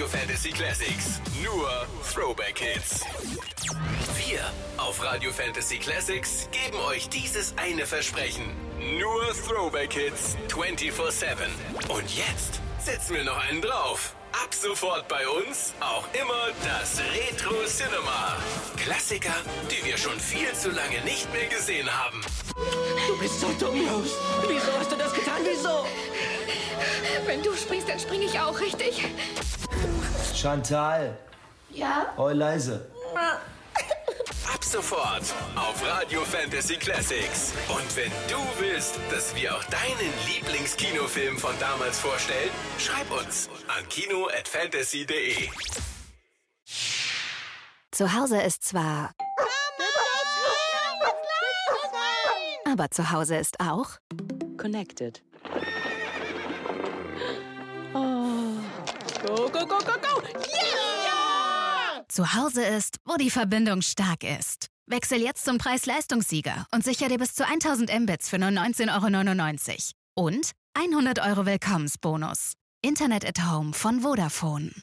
Radio Fantasy Classics. Nur Throwback Hits. Wir auf Radio Fantasy Classics geben euch dieses eine Versprechen. Nur Throwback Hits 24/7. Und jetzt setzen wir noch einen drauf. Ab sofort bei uns auch immer das Retro Cinema. Klassiker, die wir schon viel zu lange nicht mehr gesehen haben. Du bist so dumm, Rose. Wieso hast du das getan? Wieso? Wenn du springst, dann springe ich auch, richtig? Chantal. Ja? Hoi leise. Ab sofort auf Radio Fantasy Classics. Und wenn du willst, dass wir auch deinen Lieblingskinofilm von damals vorstellen, schreib uns an kino@fantasy.de. Zu Hause ist zwar... Aber zu Hause ist auch... Connected. Oh. Go, go, go, go, go! Yeah! Zu Hause ist, wo die Verbindung stark ist. Wechsel jetzt zum Preis-Leistungssieger und sicher dir bis zu 1000 Mbits für nur 19,99 €. Und 100 € Willkommensbonus. Internet at Home von Vodafone.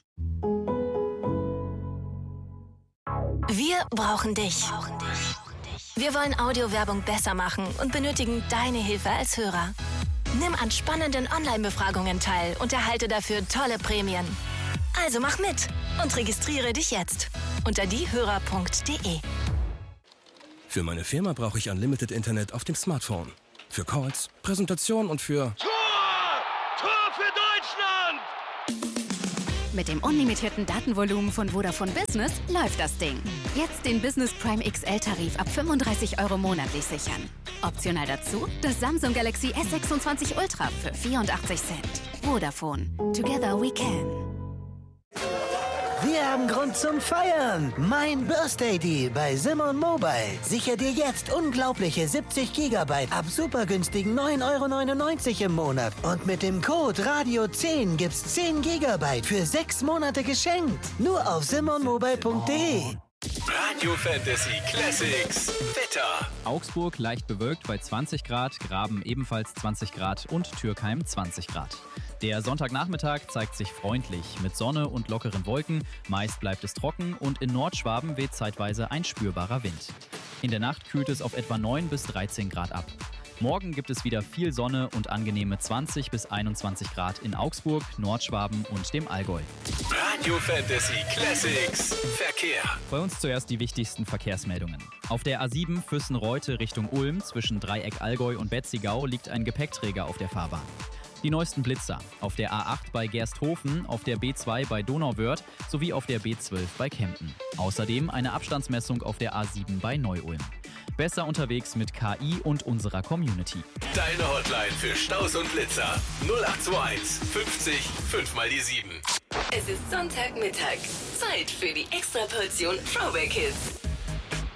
Wir brauchen dich. Wir wollen Audiowerbung besser machen und benötigen deine Hilfe als Hörer. Nimm an spannenden Online-Befragungen teil und erhalte dafür tolle Prämien. Also mach mit und registriere dich jetzt unter diehörer.de. Für meine Firma brauche ich Unlimited Internet auf dem Smartphone. Für Calls, Präsentation und für... Tor für Deutschland! Mit dem unlimitierten Datenvolumen von Vodafone Business läuft das Ding. Jetzt den Business Prime XL-Tarif ab 35 € monatlich sichern. Optional dazu das Samsung Galaxy S26 Ultra für 84 Cent. Vodafone. Together we can. Wir haben Grund zum Feiern. Mein Birthday Deal bei Simon Mobile. Sicher dir jetzt unglaubliche 70 GB ab super günstigen 9,99 € im Monat. Und mit dem Code RADIO10 gibt's 10 GB für 6 Monate geschenkt. Nur auf simonmobile.de. Radio Fantasy Classics. Wetter. Augsburg leicht bewölkt bei 20 Grad, Graben ebenfalls 20 Grad und Türkheim 20 Grad. Der Sonntagnachmittag zeigt sich freundlich mit Sonne und lockeren Wolken. Meist bleibt es trocken und in Nordschwaben weht zeitweise ein spürbarer Wind. In der Nacht kühlt es auf etwa 9 bis 13 Grad ab. Morgen gibt es wieder viel Sonne und angenehme 20 bis 21 Grad in Augsburg, Nordschwaben und dem Allgäu. Radio Fantasy Classics. Verkehr. Bei uns zuerst die wichtigsten Verkehrsmeldungen. Auf der A7 Füssen-Reute Richtung Ulm zwischen Dreieck Allgäu und Betzigau liegt ein Gepäckträger auf der Fahrbahn. Die neuesten Blitzer auf der A8 bei Gersthofen, auf der B2 bei Donauwörth sowie auf der B12 bei Kempten. Außerdem eine Abstandsmessung auf der A7 bei Neu-Ulm. Besser unterwegs mit KI und unserer Community. Deine Hotline für Staus und Blitzer 0821 50 5 mal die 7. Es ist Sonntagmittag. Zeit für die Extraportion Throwback Hits.